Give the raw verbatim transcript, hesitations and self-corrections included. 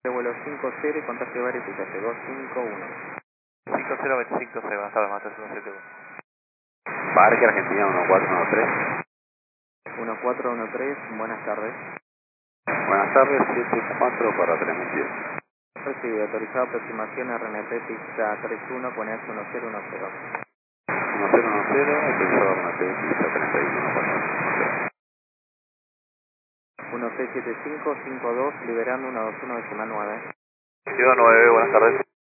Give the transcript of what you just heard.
de vuelo cinco cero y contacto verificación dos cinco uno. cinco cero veinticinco C, buenas tardes, Matas uno siete uno. Parque Argentina uno cuatro uno tres. uno cuatro uno tres, buenas tardes. Buenas tardes, siete cuatro para tres mil diez. Recibe autorizado aproximación R N P pista treinta y uno con H uno cero uno cero. uno cero uno cero, autorizado R N P pista treinta y uno cuatro uno cero. uno seis siete cinco cinco dos, liberando uno dos uno decimal nueve. Ciudad nueve, buenas tardes.